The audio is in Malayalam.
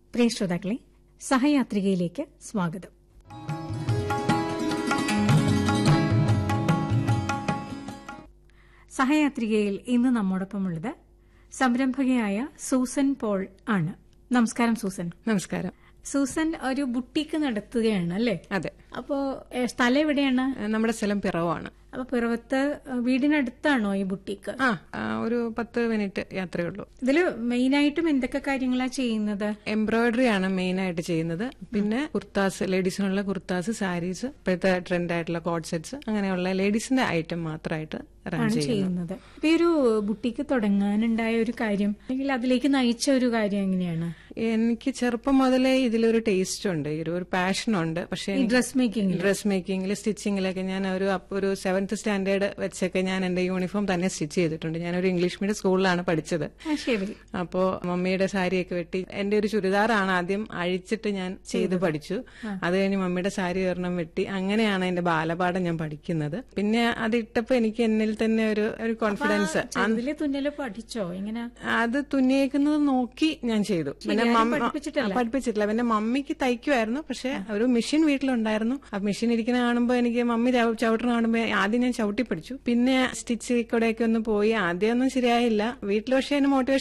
പ്രിയ ശ്രോതാക്കളെ, സഹയാത്രികയിലേക്ക് സ്വാഗതം. സഹയാത്രികയിൽ ഇന്ന് നമ്മോടൊപ്പമുള്ളത് സംരംഭകയായ സൂസൻ പോൾ ആണ്. നമസ്കാരം സൂസൻ. നമസ്കാരം. സൂസൻ ഒരു ബുട്ടീക്ക് നടത്തുകയാണ് അല്ലേ? അതെ. അപ്പോ സ്ഥലം എവിടെയാണ്? നമ്മുടെ സ്ഥലം പിറവാണ്. അപ്പൊ പിറവത്ത് വീടിനടുത്താണോ ഈ ബുട്ടീക്ക്? ഒരു 10 മിനിറ്റ് യാത്രയുള്ളൂ. ഇതില് മെയിനായിട്ടും എന്തൊക്കെ കാര്യങ്ങളാ ചെയ്യുന്നത്? എംബ്രോയിഡറി ആണ് മെയിൻ ആയിട്ട് ചെയ്യുന്നത്. പിന്നെ കുർത്താസ്, ലേഡീസിനുള്ള കുർത്താസ്, സാരീസ്, ഇപ്പോഴത്തെ ട്രെൻഡ് ആയിട്ടുള്ള കോഡ് സെറ്റ്സ്, അങ്ങനെയുള്ള ലേഡീസിന്റെ ഐറ്റം മാത്രമായിട്ട് റൺ ചെയ്യുന്നത്. ഈ ഒരു ബുട്ടീക്ക് തുടങ്ങാനുണ്ടായ ഒരു കാര്യം, അല്ലെങ്കിൽ അതിലേക്ക് നയിച്ച ഒരു കാര്യം എങ്ങനെയാണ്? എനിക്ക് ചെറുപ്പം മുതലേ ഇതിലൊരു ടേസ്റ്റ് ഉണ്ട്, ഒരു പാഷനുണ്ട്. പക്ഷേ ഡ്രസ് മേക്കിംഗിൽ, സ്റ്റിച്ചിങ്ങിലൊക്കെ ഞാൻ ഒരു 7th സ്റ്റാൻഡേർഡ് വെച്ചൊക്കെ ഞാൻ എന്റെ യൂണിഫോം തന്നെ സ്റ്റിച്ച് ചെയ്തിട്ടുണ്ട്. ഞാനൊരു ഇംഗ്ലീഷ് മീഡിയം സ്കൂളിലാണ് പഠിച്ചത്. അപ്പോ മമ്മിയുടെ സാരിയൊക്കെ വെട്ടി എന്റെ ഒരു ചുരിദാറാണ് ആദ്യം അഴിച്ചിട്ട് ഞാൻ ചെയ്ത് പഠിച്ചു. അത് കഴിഞ്ഞ് മമ്മിയുടെ സാരി ഒരെണ്ണം വെട്ടി, അങ്ങനെയാണ് എന്റെ ബാലപാഠം ഞാൻ പഠിക്കുന്നത്. പിന്നെ അത് ഇട്ടപ്പോ എനിക്ക് എന്നിൽ തന്നെ ഒരു കോൺഫിഡൻസ്. തുന്നല് പഠിച്ചോ? എങ്ങനെ? അത് തുന്നിയേക്കുന്നത് നോക്കി ഞാൻ ചെയ്തു. പിന്നെ പഠിപ്പിച്ചിട്ടില്ല. പിന്നെ മമ്മിക്ക് തയ്ക്കുമായിരുന്നു. പക്ഷെ ഒരു മെഷീൻ വീട്ടിലുണ്ടായിരുന്നു. ആ മെഷീൻ ഇരിക്കുന്ന കാണുമ്പോ എനിക്ക് മമ്മി ചവിട്ടണ കാണുമ്പോ ആദ്യം ഞാൻ ചവിട്ടി പഠിച്ചു. പിന്നെ സ്റ്റിച്ച് കൂടെയൊക്കെ ഒന്ന് പോയി. ആദ്യമൊന്നും ശരിയായില്ല വീട്ടിൽ. പക്ഷെ അതിന് മോട്ടിവേഷൻ